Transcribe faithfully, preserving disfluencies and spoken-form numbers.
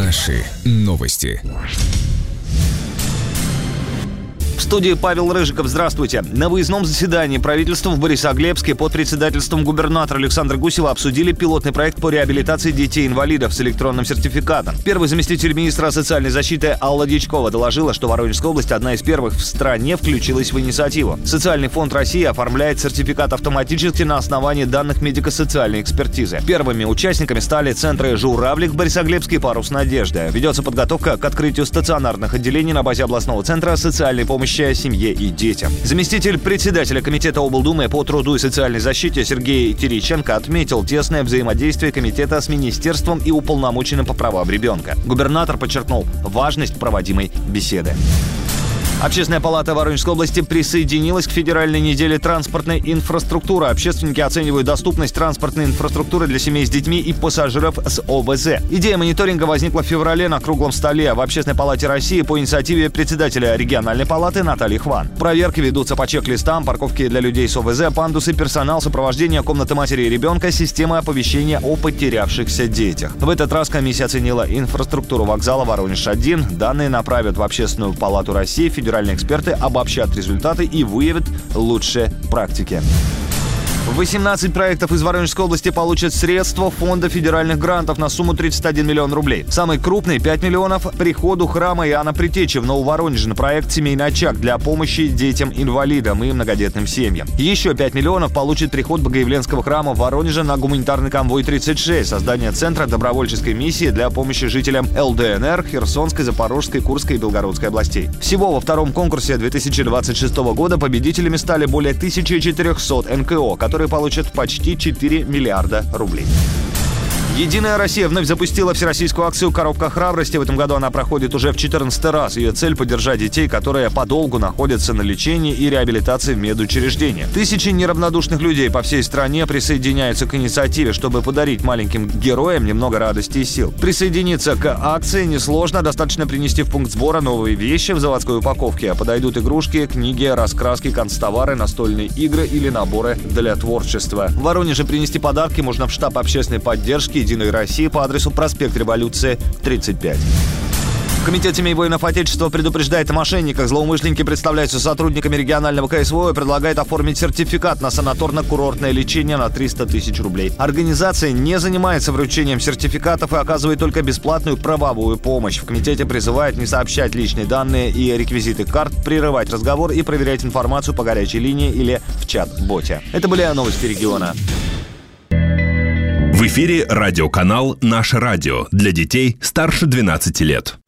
Наши новости. В студии Павел Рыжиков. Здравствуйте. На выездном заседании правительства в Борисоглебске под председательством губернатора Александра Гусева обсудили пилотный проект по реабилитации детей-инвалидов с электронным сертификатом. Первый заместитель министра социальной защиты Алла Дьячкова доложила, что Воронежская область одна из первых в стране включилась в инициативу. Социальный фонд России оформляет сертификат автоматически на основании данных медико-социальной экспертизы. Первыми участниками стали центры «Журавлик» в Борисоглебске и «Парус Надежды». Ведется подготовка к открытию стационарных отделений на базе областного центра социальной помощи семье и детям. Заместитель председателя комитета облдумы по труду и социальной защите Сергей Терещенко отметил тесное взаимодействие комитета с министерством и уполномоченным по правам ребенка. Губернатор подчеркнул важность проводимой беседы. Общественная палата Воронежской области присоединилась к федеральной неделе транспортной инфраструктуры. Общественники оценивают доступность транспортной инфраструктуры для семей с детьми и пассажиров с о вэ зэ. Идея мониторинга возникла в феврале на круглом столе в Общественной палате России по инициативе председателя региональной палаты Натальи Хван. Проверки ведутся по чек-листам, парковки для людей с о вэ зэ, пандусы, персонал, сопровождение, комнаты матери и ребенка, система оповещения о потерявшихся детях. В этот раз комиссия оценила инфраструктуру вокзала Воронеж один. Данные направят в Общественную палату России. Федеральные эксперты обобщат результаты и выявят лучшие практики. восемнадцать проектов из Воронежской области получат средства фонда федеральных грантов на сумму тридцать один миллион рублей. Самый крупный – пять миллионов – приходу храма Иоанна Предтечи в Нововоронеже на проект «Семейный очаг» для помощи детям-инвалидам и многодетным семьям. Еще пять миллионов получит приход Богоявленского храма в Воронеже на гуманитарный конвой тридцать шесть, создание центра добровольческой миссии для помощи жителям эл дэ эн эр, Херсонской, Запорожской, Курской и Белгородской областей. Всего во втором конкурсе две тысячи двадцать шестого года победителями стали более тысячи четырехсот эн ка о, которые которые получат почти четыре миллиарда рублей. «Единая Россия» вновь запустила всероссийскую акцию «Коробка храбрости». В этом году она проходит уже в четырнадцатый раз. Ее цель – поддержать детей, которые подолгу находятся на лечении и реабилитации в медучреждениях. Тысячи неравнодушных людей по всей стране присоединяются к инициативе, чтобы подарить маленьким героям немного радости и сил. Присоединиться к акции несложно. Достаточно принести в пункт сбора новые вещи в заводской упаковке. Подойдут игрушки, книги, раскраски, канцтовары, настольные игры или наборы для творчества. В Воронеже принести подарки можно в штаб общественной поддержки «Единой России» по адресу проспект Революции, тридцать пять. Комитет семей воинов Отечества предупреждает о мошенниках. Злоумышленники представляются сотрудниками регионального ка эс вэ о и предлагают оформить сертификат на санаторно-курортное лечение на триста тысяч рублей. Организация не занимается вручением сертификатов и оказывает только бесплатную правовую помощь. В комитете призывают не сообщать личные данные и реквизиты карт, прерывать разговор и проверять информацию по горячей линии или в чат-боте. Это были новости региона. В эфире радиоканал «Наше радио» для детей старше двенадцати лет.